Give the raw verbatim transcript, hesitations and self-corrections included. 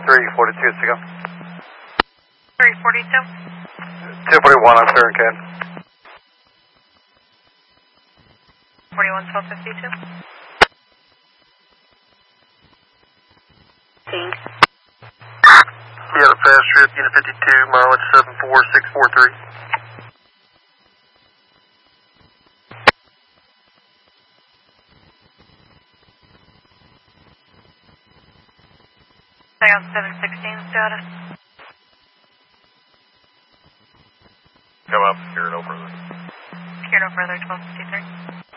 three forty-two to go. three forty-two. two forty-one on clear and can. forty-one twelve fifty-two. Pink. Yeah, the fast trip, unit fifty-two, mileage seven four six four three. Saigon seven sixteen status. Come up here no further. Here no further, twelve fifty-three.